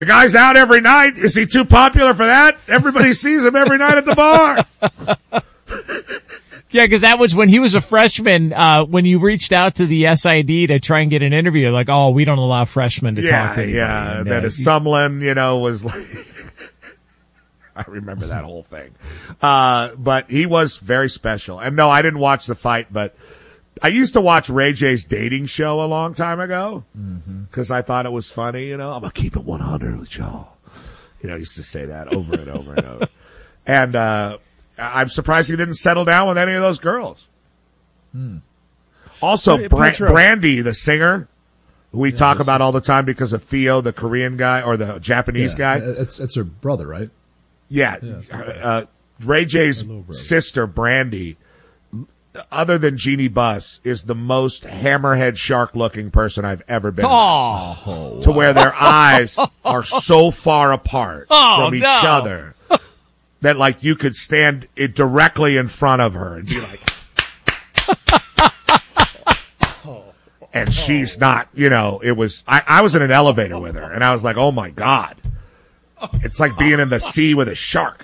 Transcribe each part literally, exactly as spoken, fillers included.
The guy's out every night. Is he too popular for that? Everybody sees him every night at the bar. Yeah, because that was when he was a freshman, uh, when you reached out to the S I D to try and get an interview, like, oh, we don't allow freshmen to yeah, talk to anybody. Yeah, and, that uh, is Sumlin, you know, was like, I remember that whole thing. Uh, but he was very special. And no, I didn't watch the fight, but I used to watch Ray J's dating show a long time ago because mm-hmm. I thought it was funny, you know, I'm going to keep it one hundred with y'all. You know, I used to say that over and over and over. And, uh, I'm surprised he didn't settle down with any of those girls. Hmm. Also, Hey, Bra- Petro. Brandy, the singer, who we Yeah, talk this about is- all the time because of Theo, the Korean guy, or the Japanese Yeah, guy. It's it's her brother, right? Yeah. Yeah. Uh, Ray J's Hello, brother. sister, Brandy, other than Jeannie Buss, is the most hammerhead shark-looking person I've ever been around. Oh, To where their eyes are so far apart Oh, from each no. other that, like, you could stand it directly in front of her and be like, and she's not, you know, it was, I, I was in an elevator with her and I was like, oh my God. It's like being in the sea with a shark.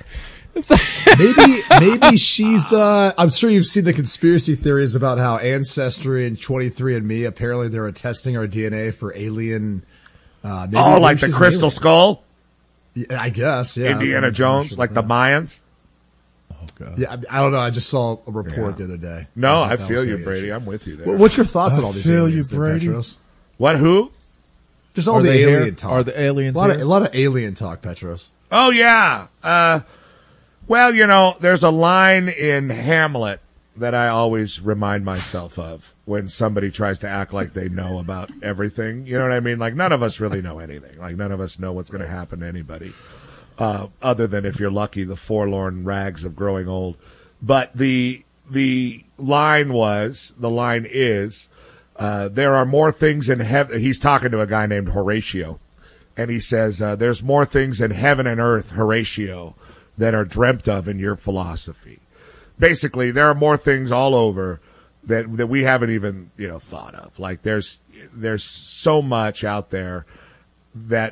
Maybe maybe she's. Uh, I'm sure you've seen the conspiracy theories about how Ancestry and twenty-three and me apparently they're testing our D N A for alien. Uh, maybe, Oh, maybe like the she's an crystal alien. skull? Yeah, I guess. Yeah, Indiana I'm- I'm Jones, sure like the about that. Mayans? Oh, God. Yeah, I I don't know. I just saw a report Yeah. the other day. No, thought I that feel was you, the Brady. issue. I'm with you there. Well, What's your thoughts on I all these feel aliens, you, there, Brady. Petros? What, who? Just all Are the they alien here? talk. Are the aliens a lot, of, here? a lot of alien talk, Petros. Oh, yeah. Uh, well, you know, there's a line in Hamlet that I always remind myself of when somebody tries to act like they know about everything. You know what I mean? Like, none of us really know anything. Like, none of us know what's going to happen to anybody, uh, other than, if you're lucky, the forlorn rags of growing old. But the the line was, the line is, uh, there are more things in heaven. He's talking to a guy named Horatio. And he says, uh, there's more things in heaven and earth, Horatio, that are dreamt of in your philosophy. Basically, there are more things all over that that we haven't even, you know, thought of. Like, there's there's so much out there that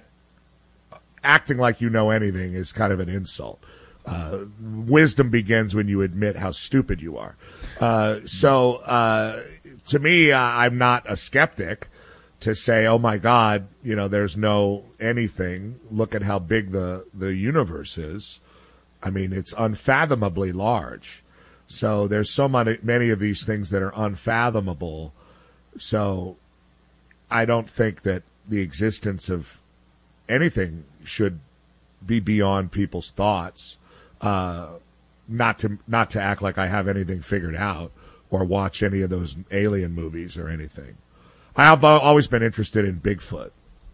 acting like you know anything is kind of an insult. Uh, wisdom begins when you admit how stupid you are. Uh, so, uh, to me, uh, I'm not a skeptic to say, oh my God, you know, there's no anything. Look at how big the, the universe is. I mean, it's unfathomably large. So there's so many, many of these things that are unfathomable. So I don't think that the existence of anything should be beyond people's thoughts. Uh, not to, not to act like I have anything figured out or watch any of those alien movies or anything. I've always been interested in Bigfoot.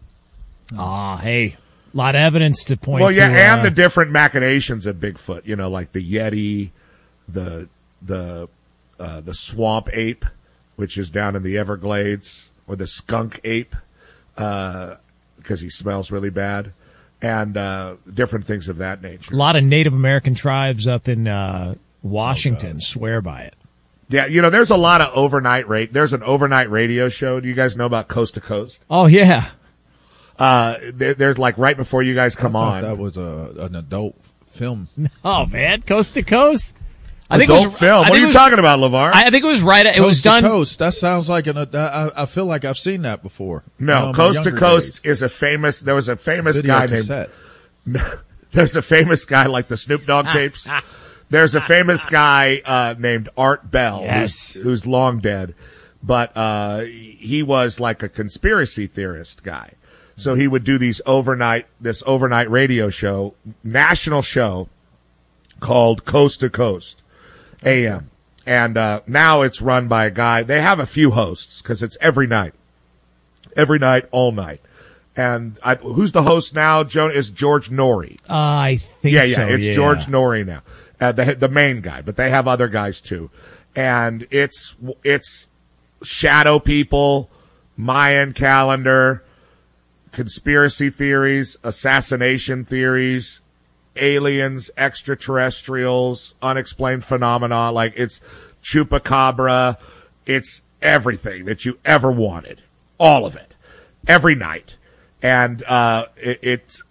Ah, hey, a lot of evidence to point Well, yeah, to. and uh, the different machinations of Bigfoot. You know, like the Yeti, the the uh, the swamp ape, which is down in the Everglades, or the skunk ape, because uh, he smells really bad, and uh, different things of that nature. a lot of Native American tribes up in uh, Washington swear by it. Yeah, you know, there's a lot of overnight rate. There's an overnight radio show. Do you guys know about Coast to Coast? Oh, yeah. Uh, there, there's like right before you guys come I thought on. that was a, an adult film. Oh, man. Coast to coast. I think Adult it was, film. I What think are it you was- talking about, LeVar? I I think it was right. It Coast was to done. Coast. That sounds like an. Uh, I, I feel like I've seen that before. no, You know, my Coast to younger Coast days. is a famous. There was a famous Video guy cassette. named. There's a famous guy like the Snoop Dogg tapes. There's a famous guy uh, named Art Bell, Yes. who's, who's long dead, but uh, he was like a conspiracy theorist guy. So he would do these overnight, this overnight radio show, national show called Coast to Coast A M. And uh, now it's run by a guy. They have a few hosts because it's every night, every night, all night. And I, who's the host now? Joe is George Norrie. Uh, I think Yeah, yeah, so. it's yeah. George Norrie now, uh, the the main guy, but they have other guys too, and it's it's shadow people, Mayan calendar, conspiracy theories, assassination theories, aliens, extraterrestrials, unexplained phenomena. Like it's chupacabra, it's everything that you ever wanted, all of it, every night. and uh, it, it's